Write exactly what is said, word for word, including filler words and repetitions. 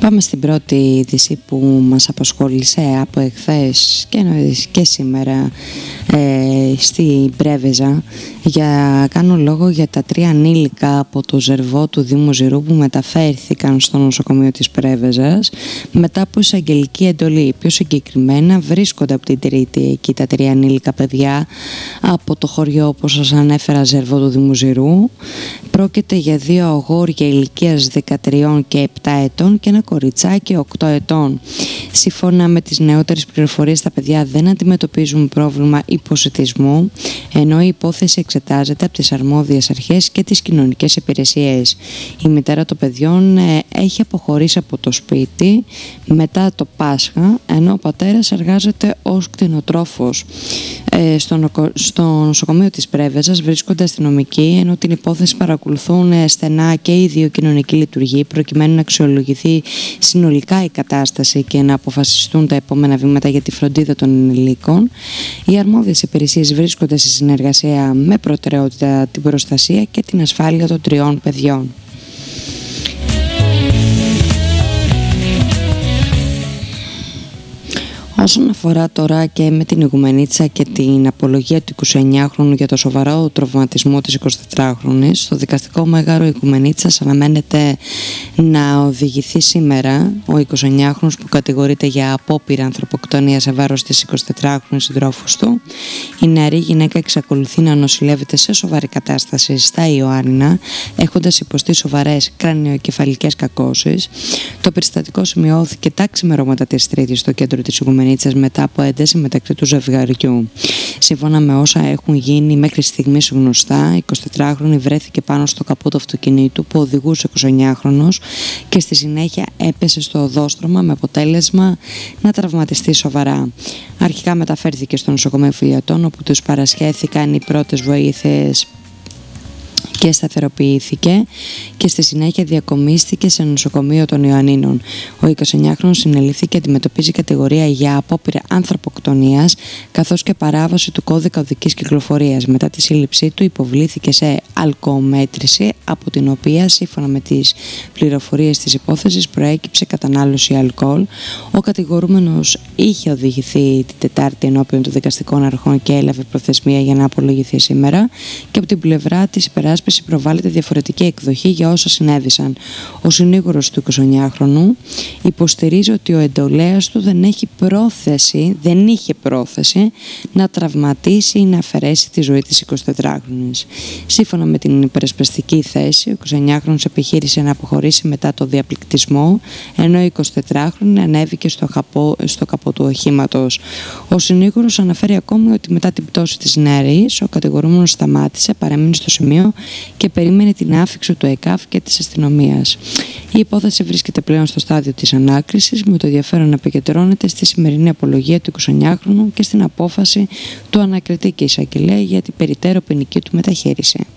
Πάμε στην πρώτη είδηση που μας απασχόλησε από εχθές και, και σήμερα ε, στη Πρέβεζα. Για, κάνω λόγο για τα τρία ανήλικα από το Ζερβό του Δήμου Ζηρού που μεταφέρθηκαν στο νοσοκομείο της Πρέβεζας μετά από εισαγγελική εντολή. Πιο συγκεκριμένα βρίσκονται από την Τρίτη εκεί τα τρία ανήλικα παιδιά από το χωριό, όπως σας ανέφερα, Ζερβό του Δήμου Ζηρού. Πρόκειται για δύο αγόρια ηλικίας δεκατρία και επτά ετών και ένα κοριτσάκι οκτώ ετών. Σύμφωνα με τις νεότερες πληροφορίες, τα παιδιά δεν αντιμετωπίζουν πρόβλημα υποσιτισμού, ενώ η υπόθεση εξετάζεται από τις αρμόδιες αρχές και τις κοινωνικές υπηρεσίες. Η μητέρα των παιδιών ε, έχει αποχωρήσει από το σπίτι μετά το Πάσχα, ενώ ο πατέρας εργάζεται ως κτηνοτρόφος. Ε, στο, νοκο, στο νοσοκομείο της Πρέβεζας βρίσκονται αστυνομικοί, ενώ την υπόθεση παρακολουθούν ε, στενά και οι δύο κοινωνικοί λειτουργοί, προκειμένου να αξιολογηθεί συνολικά η κατάσταση και να αποφασιστούν τα επόμενα βήματα για τη φροντίδα των ενηλίκων. Οι αρμόδιες υπηρεσίες βρίσκονται σε συνεργασία με προτεραιότητα την προστασία και την ασφάλεια των τριών παιδιών. Όσον αφορά τώρα και με την ηγουμενίτσα και την απολογία του εικοσιεννιάχρονου για το σοβαρό τραυματισμό της εικοσιτετράχρονης, στο δικαστικό μέγαρο η ηγουμενίτσας αναμένεται να οδηγηθεί σήμερα. Ο εικοσιεννιάχρονος που κατηγορείται για απόπειρα ανθρωποκτονία σε βάρος της εικοσιτετράχρονης συντρόφους του. Η νεαρή γυναίκα εξακολουθεί να νοσηλεύεται σε σοβαρή κατάσταση στα Ιωάννινα, έχοντας υποστεί σοβαρές κρανιοεκεφαλικές κακώσεις. Το περιστατικό σημειώθηκε τα ξημερώματα της Τρίτης στο κέντρο της ηγουμενίτσας μετά από ένταση μεταξύ του ζευγαριού. Σύμφωνα με όσα έχουν γίνει μέχρι στιγμής γνωστά, η εικοσιτετράχρονη βρέθηκε πάνω στο καπό του αυτοκινήτου που οδηγούσε ο εικοσιεννιάχρονος και στη συνέχεια έπεσε στο οδόστρωμα με αποτέλεσμα να τραυματιστεί σοβαρά. Αρχικά μεταφέρθηκε στο νοσοκομείο Φιλιατών, όπου τους παρασχέθηκαν οι πρώτες βοήθειες και σταθεροποιήθηκε και στη συνέχεια διακομίστηκε σε νοσοκομείο των Ιωαννίνων. Ο εικοσιεννιάχρονος συνελήφθη και αντιμετωπίζει κατηγορία για απόπειρα ανθρωποκτονίας καθώς και παράβαση του κώδικα οδικής κυκλοφορίας. Μετά τη σύλληψή του υποβλήθηκε σε αλκοομέτρηση, από την οποία σύμφωνα με τις πληροφορίες της υπόθεσης προέκυψε κατανάλωση αλκοόλ. Ο κατηγορούμενος είχε οδηγηθεί την Τετάρτη ενώπιον των δικαστικών αρχών και έλαβε προθεσμία για να απολογηθεί σήμερα, και από την πλευρά της υπεράσπιση προβάλλεται διαφορετική εκδοχή για όσα συνέβησαν. Ο συνήγορος του εικοσιεννιάχρονου υποστηρίζει ότι ο εντολέας του δεν έχει πρόθεση, δεν είχε πρόθεση να τραυματίσει ή να αφαιρέσει τη ζωή της εικοσιτετράχρονης. Σύμφωνα με την υπερασπιστική θέση, ο εικοσιεννιάχρονος επιχείρησε να αποχωρήσει μετά το διαπληκτισμό, ενώ η εικοσιτετράχρονη ανέβηκε στο, καπό, στο καπό του οχήματος. Ο συνήγορος αναφέρει ακόμη ότι μετά την πτώση της νεαρής, ο κατηγορούμενος σταμάτησε, παρέμεινε στο σημείο και περίμενε την άφιξη του ΕΚΑΒ και της αστυνομίας. Η υπόθεση βρίσκεται πλέον στο στάδιο της ανάκρισης, με το ενδιαφέρον να επικεντρώνεται στη σημερινή απολογία του εικοσιεννιάχρονου και στην απόφαση του ανακριτή και εισαγγελέα για την περιττέρω ποινική του μεταχείριση.